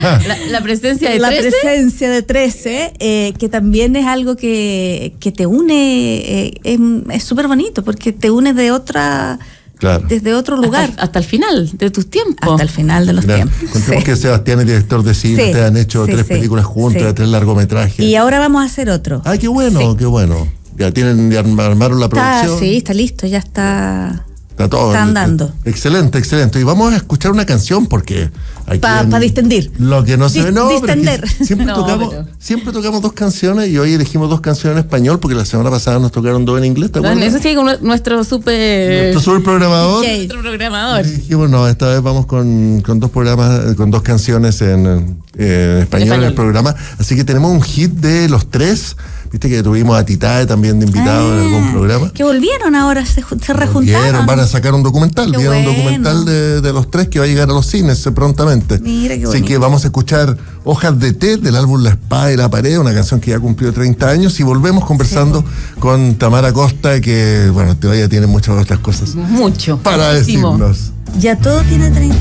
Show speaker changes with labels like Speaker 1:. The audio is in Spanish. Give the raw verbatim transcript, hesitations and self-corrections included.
Speaker 1: La, la presencia de
Speaker 2: la
Speaker 1: trece.
Speaker 2: presencia de trece, eh, que también es algo que, que te une, eh, es súper bonito, porque te une de otra...
Speaker 3: Claro.
Speaker 2: Desde otro lugar.
Speaker 1: Hasta, hasta el final de tus tiempos.
Speaker 2: Hasta el final de los
Speaker 3: Mira,
Speaker 2: tiempos.
Speaker 3: contemos
Speaker 2: Sí.
Speaker 3: que Sebastián es director de cine,
Speaker 2: Sí,
Speaker 3: ustedes han hecho
Speaker 2: sí,
Speaker 3: tres
Speaker 2: sí,
Speaker 3: películas juntas,
Speaker 2: sí.
Speaker 3: tres largometrajes.
Speaker 2: Y ahora vamos a hacer otro.
Speaker 3: Ay, qué bueno,
Speaker 2: Sí.
Speaker 3: qué bueno. Ya tienen, ya armaron la
Speaker 2: Está,
Speaker 3: producción.
Speaker 2: sí, está listo, ya está.
Speaker 3: Está todo.
Speaker 2: Está andando.
Speaker 3: Excelente, excelente. Y vamos a escuchar una canción porque
Speaker 2: Para pa distendir.
Speaker 3: Lo que no se
Speaker 2: Dis-
Speaker 3: ve, no, pero es que
Speaker 2: distender.
Speaker 3: siempre,
Speaker 1: No,
Speaker 3: tocamos,
Speaker 1: pero-
Speaker 3: siempre tocamos dos canciones y hoy elegimos dos canciones en español porque la semana pasada nos tocaron dos en inglés, ¿te
Speaker 1: Bueno,
Speaker 3: acuerdas?
Speaker 1: eso sí, como nuestro súper.
Speaker 3: Nuestro super programador.
Speaker 2: D J.
Speaker 1: Nuestro programador.
Speaker 3: Y dijimos, no, esta vez vamos con, con dos programas, con dos canciones en, eh, en español,
Speaker 1: español.
Speaker 3: en el programa. Así que tenemos un hit de los tres. Viste que tuvimos a Titae también de invitado
Speaker 2: Ah,
Speaker 3: en algún programa.
Speaker 2: Que volvieron ahora, se, ju- se rejuntaron.
Speaker 3: Vieron, van a sacar un documental,
Speaker 2: Qué
Speaker 3: vieron un
Speaker 2: bueno.
Speaker 3: documental de, de los tres que va a llegar a los cines eh, prontamente.
Speaker 2: Mira qué
Speaker 3: Así
Speaker 2: bonito.
Speaker 3: que vamos a escuchar Hojas de Té del álbum La Espada y la Pared, una canción que ya cumplió treinta años, y volvemos conversando con Tamara Costa, que bueno, todavía tiene muchas otras cosas
Speaker 1: Mucho.
Speaker 3: para
Speaker 1: muchísimo.
Speaker 3: decirnos.
Speaker 2: Ya todo tiene treinta.